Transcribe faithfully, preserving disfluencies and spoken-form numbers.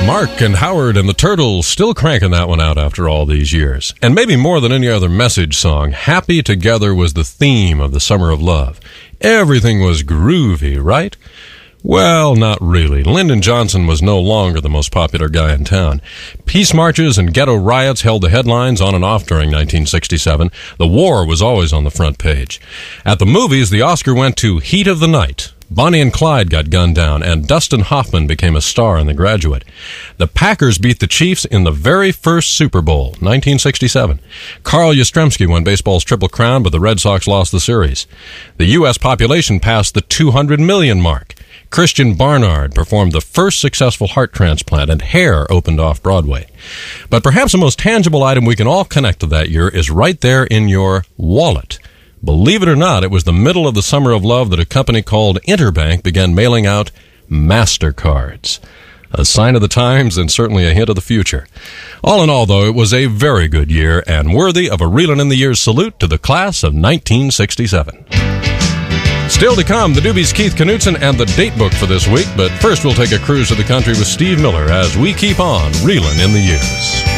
Mark and Howard and the Turtles still cranking that one out after all these years. And maybe more than any other message song, Happy Together was the theme of the Summer of Love. Everything was groovy, right? Well, not really. Lyndon Johnson was no longer the most popular guy in town. Peace marches and ghetto riots held the headlines on and off during nineteen sixty-seven. The war was always on the front page. At the movies, the Oscar went to Heat of the Night. Bonnie and Clyde got gunned down, and Dustin Hoffman became a star in The Graduate. The Packers beat the Chiefs in the very first Super Bowl, nineteen sixty-seven. Carl Yastrzemski won baseball's Triple Crown, but the Red Sox lost the series. The U S population passed the two hundred million mark. Christian Barnard performed the first successful heart transplant, and Hair opened off-Broadway. But perhaps the most tangible item we can all connect to that year is right there in your wallet. Believe it or not, it was the middle of the Summer of Love that a company called Interbank began mailing out MasterCards. A sign of the times and certainly a hint of the future. All in all, though, it was a very good year and worthy of a Reelin' in the Years salute to the class of nineteen sixty-seven. Still to come, the Doobies' Keith Knutson and the date book for this week, but first we'll take a cruise to the country with Steve Miller as we keep on Reelin' in the Years.